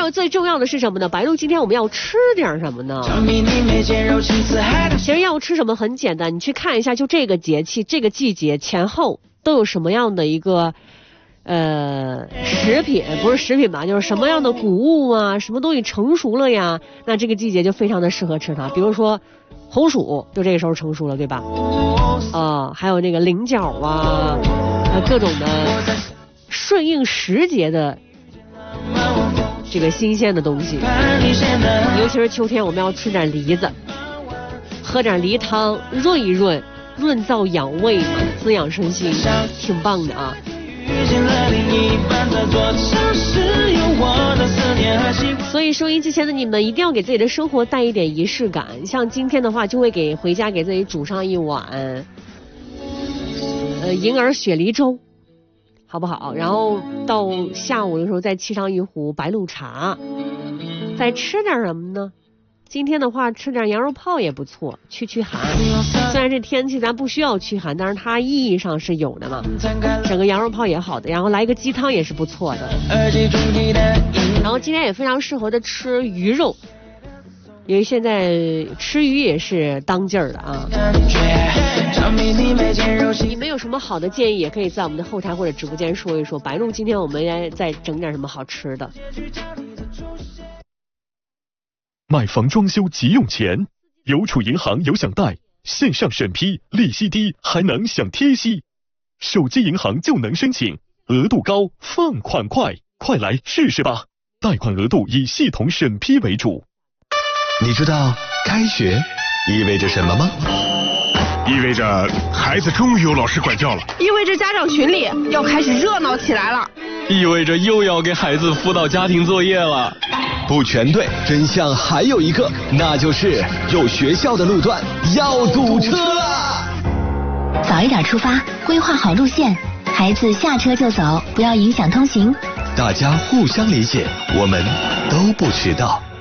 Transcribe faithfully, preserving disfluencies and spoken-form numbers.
有最重要的是什么呢？白鹿今天我们要吃点什么呢？其实要吃什么很简单，你去看一下，就这个节气、这个季节前后都有什么样的一个呃食品，不是食品吧，就是什么样的谷物啊，什么东西成熟了呀，那这个季节就非常的适合吃它。比如说红薯，就这个时候成熟了，对吧？啊、呃，还有那个菱角啊，呃，各种的顺应时节的这个新鲜的东西。尤其是秋天，我们要吃点梨子，喝点梨汤，润一润，润燥养胃嘛，滋养身心，挺棒的啊。所以收音机前的你们一定要给自己的生活带一点仪式感，像今天的话就会给回家给自己煮上一碗呃银耳雪梨粥，好不好？然后到下午的时候再沏上一壶白鹿茶，再吃点什么呢？今天的话吃点羊肉泡也不错，驱驱寒。虽然这天气咱不需要驱寒，但是它意义上是有的嘛。整个羊肉泡也好的，然后来一个鸡汤也是不错的。然后今天也非常适合的吃鱼肉，因为现在吃鱼也是当劲儿的啊。你们有什么好的建议，也可以在我们的后台或者直播间说一说。白鹿今天我们也再整点什么好吃的。 买房装修急用钱，邮储银行有享贷，线上审批，利息低，还能享贴息。手机银行就能申请，额度高，放款快，快来试试吧！贷款额度以系统审批为主。 你知道开学意味着什么吗？ 意味着孩子终于有老师管教了， 意味着家长群里要开始热闹起来了， 意味着又要给孩子辅导家庭作业了。 不全对，真相还有一个，那就是有学校的路段要堵车了。 早一点出发，规划好路线，孩子下车就走，不要影响通行。 大家互相理解，我们都不迟到。